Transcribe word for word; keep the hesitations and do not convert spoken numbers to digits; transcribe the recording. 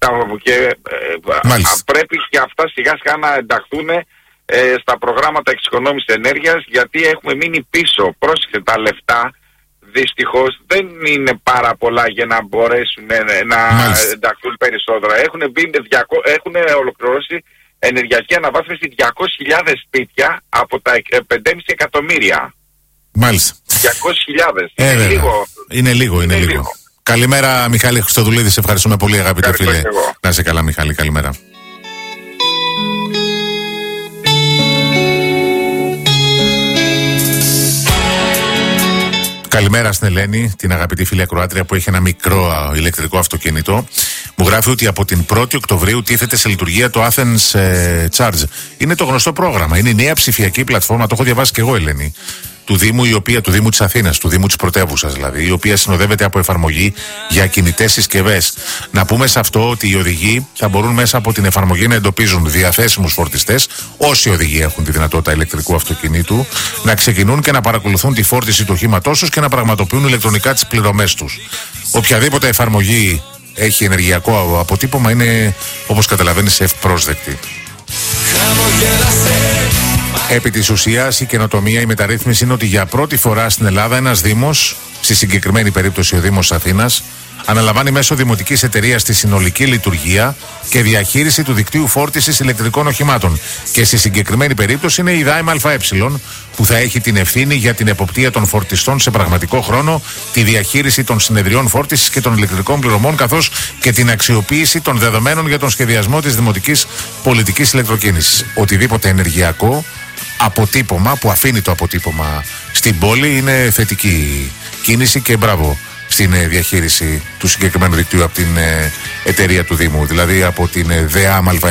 τα, και ε, πρέπει και αυτά σιγά σιγά να ενταχθούν ε, στα προγράμματα εξοικονόμησης ενέργειας, γιατί έχουμε μείνει πίσω. Πρόσεχε, τα λεφτά δυστυχώς δεν είναι πάρα πολλά για να μπορέσουν ε, να Μάλιστα. ενταχθούν περισσότερα. Έχουν, μπει, έχουν ολοκληρώσει ενεργειακή αναβάθμιση διακόσιες χιλιάδες σπίτια από τα πέντε κόμμα πέντε εκατομμύρια. Μάλιστα. διακόσιες χιλιάδες. Ε, είναι, λίγο. είναι λίγο. Είναι, είναι λίγο. λίγο. Καλημέρα, Μιχάλη Χριστοδουλίδη. Σε ευχαριστούμε πολύ, αγαπητέ φίλε. Να είσαι καλά, Μιχάλη. Καλημέρα. Καλημέρα στην Ελένη, την αγαπητή φίλη ακροάτρια που έχει ένα μικρό ηλεκτρικό αυτοκίνητο. Μου γράφει ότι από την πρώτη Οκτωβρίου τίθεται σε λειτουργία το Athens Charge. Είναι το γνωστό πρόγραμμα. Είναι η νέα ψηφιακή πλατφόρμα, το έχω διαβάσει και εγώ, Ελένη, του Δήμου, η οποία, του Δήμου της Αθήνας, του Δήμου της πρωτεύουσας δηλαδή, η οποία συνοδεύεται από εφαρμογή για κινητές συσκευές. Να πούμε σε αυτό ότι οι οδηγοί θα μπορούν μέσα από την εφαρμογή να εντοπίζουν διαθέσιμους φορτιστές, όσοι οδηγοί έχουν τη δυνατότητα ηλεκτρικού αυτοκινήτου, να ξεκινούν και να παρακολουθούν τη φόρτιση του οχήματός τους και να πραγματοποιούν ηλεκτρονικά τις πληρωμές τους. Οποιαδήποτε εφαρμογή έχει ενεργειακό αποτύπωμα είναι, όπως καταλαβαίνεις, ευπρόσδεκτη. Επί της ουσίας, η καινοτομία, η μεταρρύθμιση είναι ότι για πρώτη φορά στην Ελλάδα ένας Δήμος, στη συγκεκριμένη περίπτωση ο Δήμος Αθήνας, αναλαμβάνει μέσω δημοτικής εταιρείας τη συνολική λειτουργία και διαχείριση του δικτύου φόρτισης ηλεκτρικών οχημάτων. Και στη συγκεκριμένη περίπτωση είναι η ΔΑΕΜ ΑΕ, που θα έχει την ευθύνη για την εποπτεία των φορτιστών σε πραγματικό χρόνο, τη διαχείριση των συνεδριών φόρτισης και των ηλεκτρικών πληρωμών, καθώς και την αξιοποίηση των δεδομένων για τον σχεδιασμό της δημοτικής πολιτικής ηλεκτροκίνησης. Οτιδήποτε ενεργειακό αποτύπωμα που αφήνει το αποτύπωμα στην πόλη είναι θετική κίνηση και μπράβο στην διαχείριση του συγκεκριμένου δικτύου από την εταιρεία του Δήμου, δηλαδή από την ΔΕΑΜ